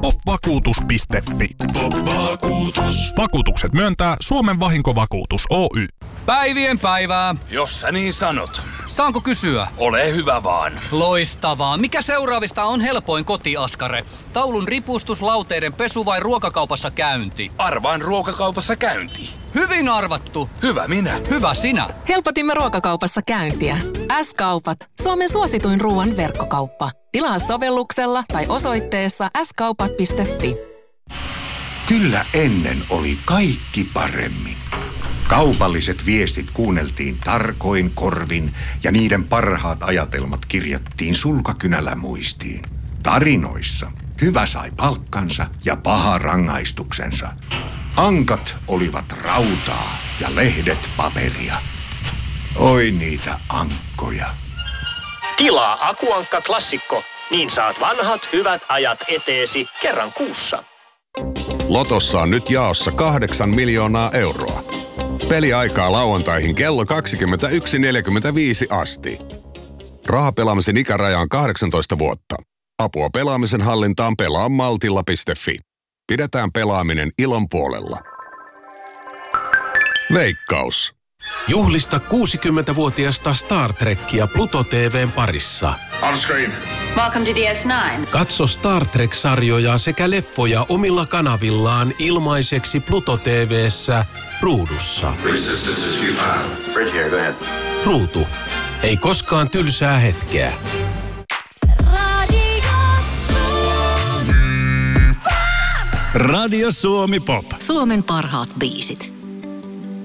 popvakuutus.fi. Pop-vakuutus. Vakuutukset myöntää Suomen Vahinkovakuutus Oy. Päivien päivää. Jos sä niin sanot. Saanko kysyä? Ole hyvä vaan. Loistavaa. Mikä seuraavista on helpoin kotiaskare? Taulun ripustus, lauteiden pesu vai ruokakaupassa käynti? Arvaan ruokakaupassa käynti. Hyvin arvattu. Hyvä minä. Hyvä sinä. Helpotimme ruokakaupassa käyntiä. S-kaupat. Suomen suosituin ruoan verkkokauppa. Tilaa sovelluksella tai osoitteessa skaupat.fi. Kyllä ennen oli kaikki paremmin. Kaupalliset viestit kuunneltiin tarkoin korvin ja niiden parhaat ajatelmat kirjattiin sulkakynällä muistiin. Tarinoissa hyvä sai palkkansa ja paha rangaistuksensa. Ankat olivat rautaa ja lehdet paperia. Oi niitä ankkoja. Tilaa Akuankka Klassikko, niin saat vanhat hyvät ajat eteesi kerran kuussa. Lotossa on nyt jaossa 8 miljoonaa euroa. Peliaikaa lauantaihin kello 21.45 asti. Rahapelaamisen ikäraja on 18 vuotta. Apua pelaamisen hallintaan pelaa maltilla.fi. Pidetään pelaaminen ilon puolella. Veikkaus. Juhlista 60-vuotiasta Star Trekkia Pluto TV:n parissa. On screen. Welcome to DS9. Katso Star Trek-sarjoja sekä leffoja omilla kanavillaan ilmaiseksi Pluto TV:ssä ruudussa. Bridge here, go ahead. Ruutu. Ei koskaan tylsää hetkeä. Radio Suomi Pop. Suomen parhaat biisit.